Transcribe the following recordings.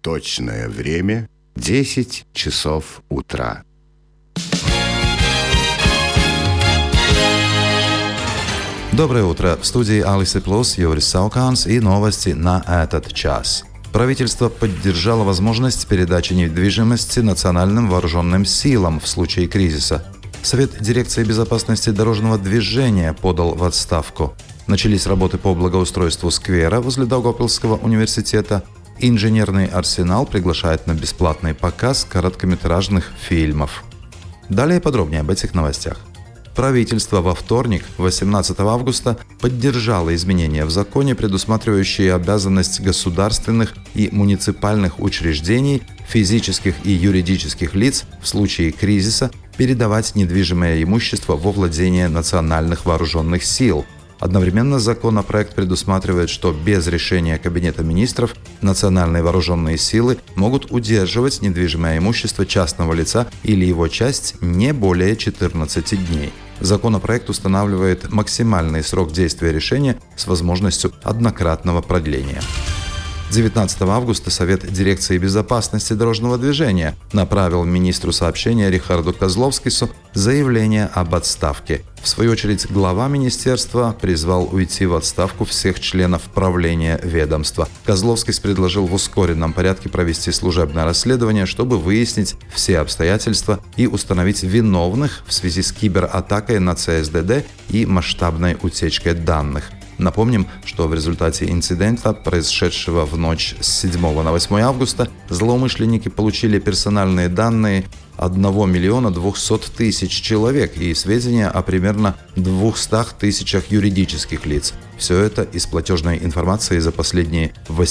Точное время 10 часов утра. Доброе утро. В студии Алисы Плюс, Юрис Сауканс и новости на этот час. Правительство поддержало возможность передачи недвижимости национальным вооруженным силам в случае кризиса. Совет дирекции безопасности дорожного движения подал в отставку. Начались работы по благоустройству сквера возле Даугавпилского университета. Инженерный арсенал приглашает на бесплатный показ короткометражных фильмов. Далее подробнее об этих новостях. Правительство во вторник, 18 августа, поддержало изменения в законе, предусматривающие обязанность государственных и муниципальных учреждений, физических и юридических лиц в случае кризиса передавать недвижимое имущество во владение национальных вооруженных сил. Одновременно законопроект предусматривает, что без решения Кабинета министров национальные вооруженные силы могут удерживать недвижимое имущество частного лица или его часть не более 14 дней. Законопроект устанавливает максимальный срок действия решения с возможностью однократного продления. 19 августа Совет дирекции безопасности дорожного движения направил министру сообщения Рихарду Козловскису заявление об отставке. В свою очередь, глава министерства призвал уйти в отставку всех членов правления ведомства. Козловскис предложил в ускоренном порядке провести служебное расследование, чтобы выяснить все обстоятельства и установить виновных в связи с кибератакой на ЦСДД и масштабной утечкой данных. Напомним, что в результате инцидента, происшедшего в ночь с 7 на 8 августа, злоумышленники получили персональные данные 1 200 000 человек и сведения о примерно 200 000 юридических лиц. Все это из платежной информации за последние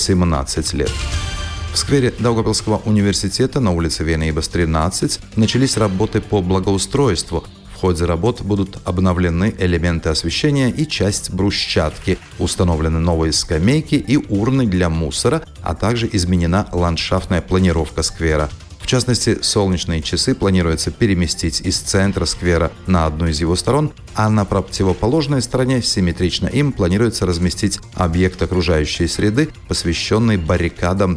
18 лет. В сквере Даугавпилского университета на улице Венеибас, 13 начались работы по благоустройству. В ходе работ будут обновлены элементы освещения и часть брусчатки, установлены новые скамейки и урны для мусора, а также изменена ландшафтная планировка сквера. В частности, солнечные часы планируется переместить из центра сквера на одну из его сторон, а на противоположной стороне, симметрично им, планируется разместить объект окружающей среды, посвященный баррикадам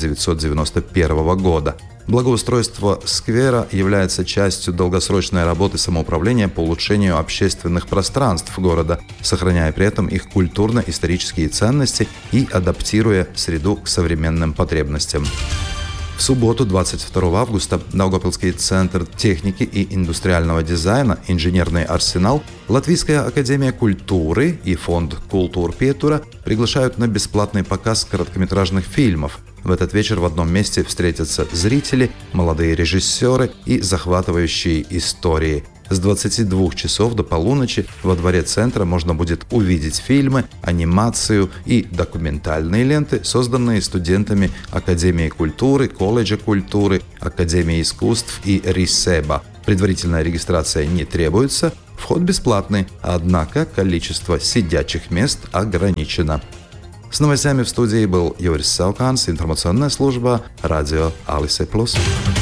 1991 года. Благоустройство сквера является частью долгосрочной работы самоуправления по улучшению общественных пространств города, сохраняя при этом их культурно-исторические ценности и адаптируя среду к современным потребностям. В субботу, 22 августа, Даугавпилский центр техники и индустриального дизайна «Инженерный арсенал», Латвийская академия культуры и фонд «Култур Пиетура» приглашают на бесплатный показ короткометражных фильмов. В этот вечер в одном месте встретятся зрители, молодые режиссеры и захватывающие истории. С 22 часов до полуночи во дворе центра можно будет увидеть фильмы, анимацию и документальные ленты, созданные студентами Академии культуры, Колледжа культуры, Академии искусств и РИСЕБа. Предварительная регистрация не требуется, вход бесплатный, однако количество сидячих мест ограничено. С новостями в студии был Юрис Сауканс, информационная служба радио Алисы Плюс.